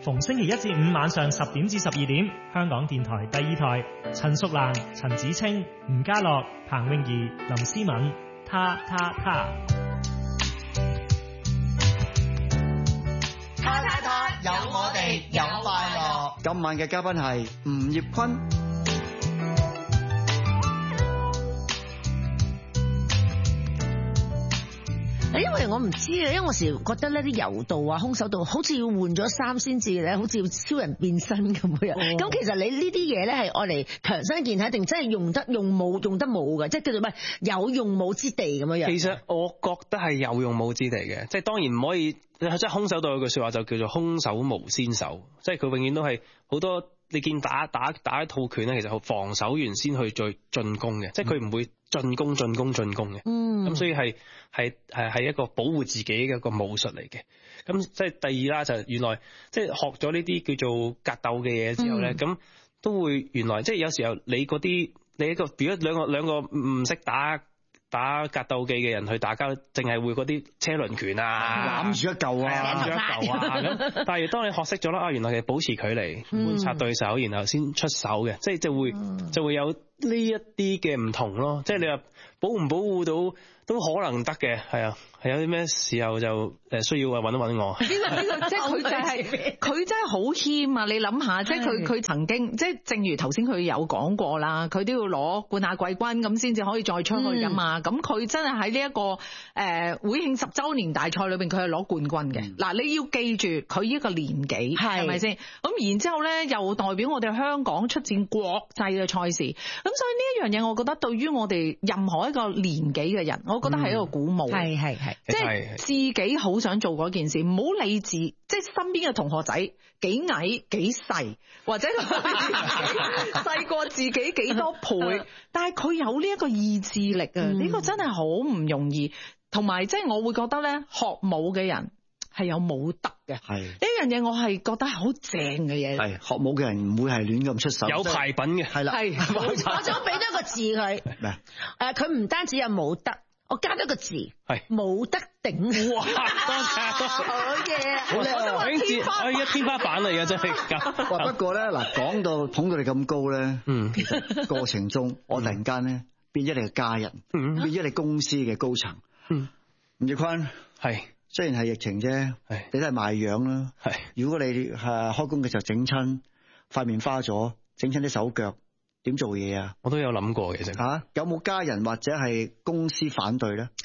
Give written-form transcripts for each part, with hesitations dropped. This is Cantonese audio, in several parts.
逢星期一至五晚上10點至12點，香港電台第2台，陳淑蘭、陳子清、吳家樂、彭詠儀、林思敏，他。 有我哋有快樂。 今晚嘅嘉賓係吳業坤。 因為我唔知啊，因為我時覺得呢啲柔道啊、空手道好似要換咗衫先至咧，好似要超人變身咁樣。咁其實你呢啲嘢咧係愛嚟強身健體，定真係用得冇嘅，即係叫做咩有用武之地咁樣。 其實我覺得係有用武之地嘅，即係當然唔可以，即係空手道有句說話就叫做空手無先手，即係佢永遠都係好多你見打一套拳咧，其實防守完先去再進攻嘅，即係佢唔會進攻嘅。咁所以係一個保護自己嘅一個武術嚟嘅。咁即係第二啦，就原來即係學咗呢啲叫做格鬥嘅嘢之後咧，咁都會原來即係有時候你一個如果兩個唔識打格鬥技嘅人去打交，淨係會嗰啲車輪拳啊， 攬住一嚿啊， 咁。但係當你學識咗啦，原來係保持距離，觀察對手，然後先出手嘅，即係就會有呢一啲嘅唔同咯。即係你話保唔保護到都可能得嘅，係啊。係有啲咩時候就需要揾一揾我。 呢個即係佢真係好謙啊！你諗下，即係佢曾經即係正如頭先佢有講過啦，佢都要攞冠亞季軍咁先至可以再出去噶嘛。咁佢真係喺呢一個會慶10週年大賽裏邊，佢係攞冠軍嘅。嗱，你要記住佢呢個年紀係咪先？咁然之後咧，又代表我哋香港出戰國際嘅賽事。咁所以呢一樣嘢，我覺得對於我哋任何一個年紀嘅人，我覺得係一個鼓舞。係。即係自己好想做嗰件事，唔好理即係身邊嘅同學仔幾矮幾細，或者細過自己幾多倍，但係佢有呢一個意志力啊，呢個真係好唔容易。同埋即係我會覺得咧，學武嘅人係有武德嘅，係呢樣嘢我係覺得好正嘅嘢。係學武嘅人唔會係亂咁出手， 有牌品嘅。係啦， 我想俾多個字佢，佢唔單止有武德。我加咗個字，係冇得頂。哇！好嘢， 好靚， 我天花板嚟嘅真係。 哇！不過咧，嗱，講到捧到你咁高咧，其實過程中我突然間咧變咗你嘅家人，變咗你公司嘅高層。吳業坤係，雖然係疫情啫，你都係賣樣啦。係，如果你開工嘅時候整親塊面花咗，整親啲手腳。點做嘢啊？我都有諗過嘅，其實有冇家人或者係公司反對咧？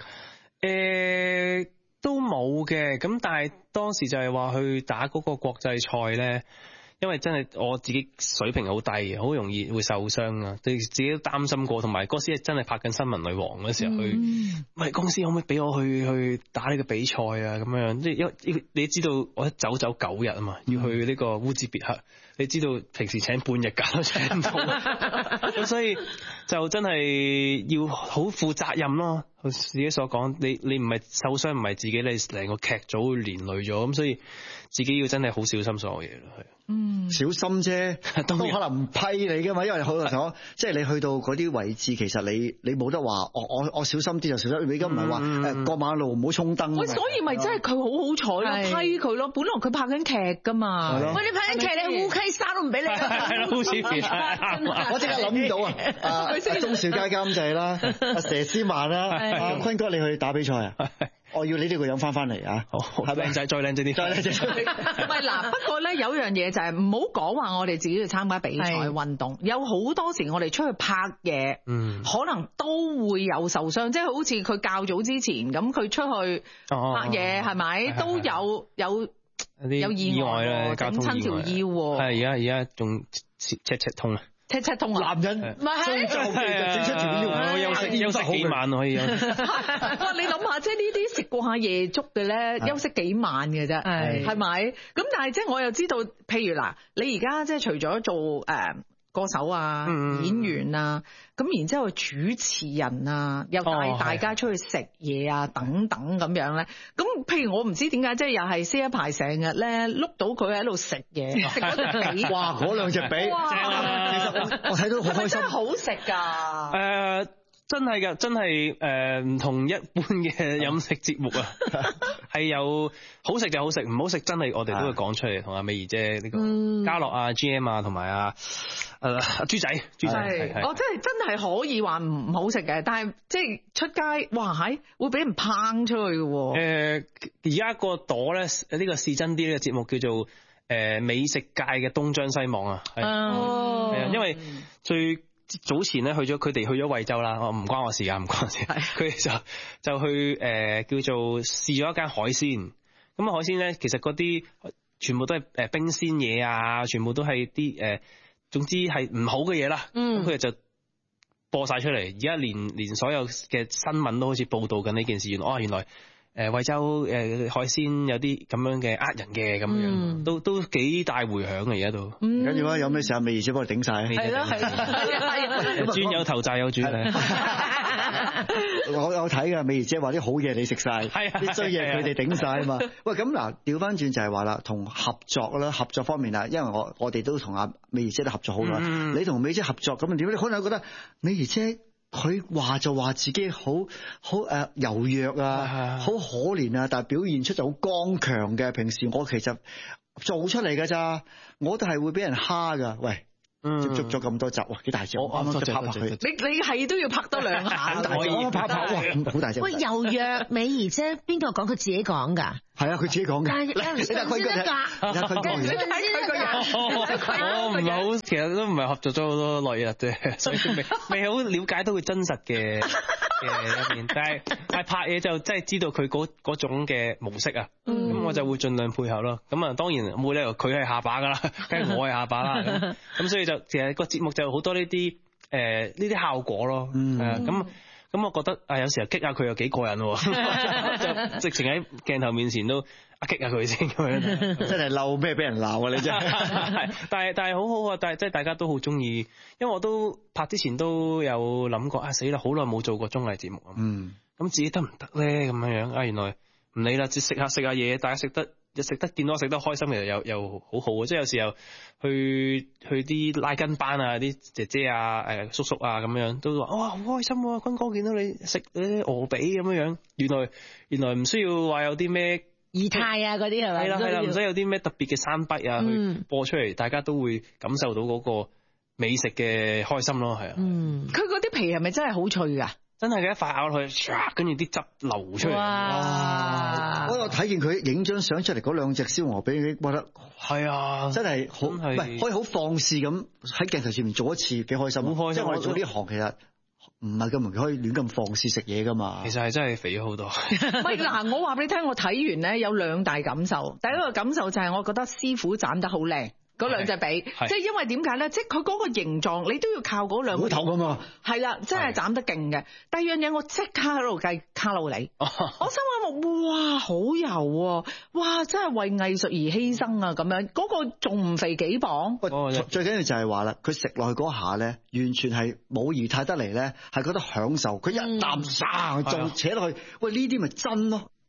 都冇嘅。咁但係當時就係話去打嗰個國際賽咧，因為真係我自己水平好低嘅，好容易會受傷啊。對自己都擔心過，同埋嗰時係真係拍緊新聞女王嗰時候去，喂，公司可唔可以俾我去打呢個比賽啊？咁樣，即係因為你知道我一走9日啊嘛，要去呢個烏茲別克。你知道平時請半日假都請唔到，咁所以就真係要好負責任咯。自己所講，你唔係受傷，唔係自己，你成個劇組會連累咗，咁所以自己要真係好小心所有嘢咯。係。 小心啫，都可能唔批你噶嘛，因為好多時候，即係你去到嗰啲位置，其實你冇得話，我小心啲就小心，你而家唔係話過馬路唔好衝燈。喂， 所以咪真係佢好彩咯，批佢咯。本來佢拍緊劇噶嘛，喂，你拍緊劇，你烏溪沙都唔俾你。係咯，好似我即刻諗到啊！鍾兆佳監製啦，阿佘詩曼啦，坤哥你去打比賽啊？我要你呢個樣翻嚟啊！好，係靚仔，再靚仔啲，再靚仔。 唔係嗱，不過咧有樣嘢就係唔好講話我哋自己去參加比賽運動，有好多時我哋出去拍嘢，可能都會有受傷，即係好似佢較早之前咁，佢出去拍嘢係咪都有意外啦，整親條腰。 係而家仲赤痛啊！ 赤痛啊！ 男人唔係就整出條腰， 休息幾晚可以。哇！ 你諗下，即係呢啲食過下夜粥嘅咧，休息幾晚嘅啫，係咪？咁但係即係我又知道，譬如嗱，你而家即係除咗做歌手啊、演員啊，咁然之後主持人啊，又帶大家出去食嘢啊，等等咁樣咧。咁譬如我唔知點解，即係又係先一排成日咧碌到佢喺度食嘢，食嗰隻髀。 哇！嗰兩隻髀，正啊！其實我睇到好開心， 真係好食㗎。 真係㗎，真係唔同一般嘅飲食節目啊，係有好食就好食，唔好食真係我哋都會講出嚟，同阿美儀姐呢個嘉樂啊、GM 啊，同埋阿豬仔， 我真係可以話唔好食嘅，但係即係出街，哇係會俾人拚出去嘅喎。 而家個朵咧，呢個試真啲呢個節目叫做美食界嘅東張西望啊，係啊，因為最早前咧佢哋去咗惠州啦，唔關我事㗎，唔關我事。佢哋就去叫做試咗一間海鮮。咁啊海鮮咧，其實嗰啲全部都係冰鮮嘢啊，全部都係啲總之係唔好嘅嘢啦。咁佢哋就播晒出嚟。而家連所有嘅新聞都好似報導緊呢件事。原來惠州海鮮有啲咁樣嘅呃人嘅咁樣，都幾大迴響嘅而家都。 唔緊要啊，有咩事啊？美儀姐幫你頂晒。 係咯， 專有頭債有主。 我有睇㗎，美儀姐話啲好嘢你食晒，啲衰嘢佢哋頂晒啊嘛。喂，咁嗱，調翻轉就係話啦，同合作啦，合作方面啊，因為我哋都同阿美儀姐都合作好耐。你同美儀姐合作咁點？你可能覺得美儀姐佢話就話自己好柔弱啊，好可憐啊，但係表現出就好剛強嘅。平時我其實做出嚟㗎咋，我都係會俾人蝦㗎。喂。接觸咗咁多集，哇，幾大隻！我啱啱拍落去， 你係都要拍多兩下， 可以拍哇，好大隻！ 喂，柔弱美儀姐，邊個講佢自己講㗎？ 係啊，佢自己講嘅。 但係有人信先得㗎， 我唔係好，其實都唔係合作咗好多耐日啫，所以未好了解到佢真實嘅一面。但係拍嘢就真係知道佢嗰種嘅模式啊，咁我就會盡量配合咯。咁啊，當然冇理由佢係下巴㗎啦，梗係我係下巴啦。咁所以就其實個節目就好多呢啲效果咯。咁我覺得有時候激下佢又幾過癮喎，就直情喺鏡頭面前都激下佢先咁樣， 真係嬲咩俾人鬧啊！你真係， 但係好好啊，但係即係大家都好中意，因為我都拍之前都有諗過死啦，好耐冇做過綜藝節目啊，咁自己得唔得咧咁樣原來唔理啦，只食下嘢，大家食得見到我食得開心，其實又好好啊！即係有時候去啲拉筋班啊，啲姐姐啊、叔叔啊咁樣都話哇好開心啊！坤哥見到你食啲鵝髀咁樣，原來唔需要話有啲咩儀態啊嗰啲係咪？ 係啦，唔使有啲咩特別嘅山筆啊去播出嚟，大家都會感受到嗰個美食嘅開心咯，係啊。 佢嗰啲皮係咪真係好脆㗎？ 真係嘅，一塊咬落去，跟住啲汁流出嚟。 哇！我有睇見佢影張相出嚟嗰兩隻燒鵝髀，覺得係啊，真係好，唔係可以好放肆咁喺鏡頭前面做一次，幾開心。好開心！即係我哋做呢行其實唔係咁容易可以亂咁放肆食嘢噶嘛。其實係真係肥咗好多。 喂，嗱，我話俾你聽，我睇完咧有兩大感受。第一個感受就係我覺得師傅斬得好靚。嗰兩隻髀，即係因為點解咧？即係佢嗰個形狀，你都要靠嗰兩個頭咁啊！ 係啦，真係斬得勁嘅。第二樣嘢，我即刻喺度計卡路里。我心諗哇，好油喎！哇，真係為藝術而犧牲啊！咁樣嗰個仲唔肥幾磅？ 最緊要就係話啦，佢食落去嗰下咧，完全係冇儀態得嚟咧，係覺得享受。佢一啖就扯落去，喂呢啲咪真咯！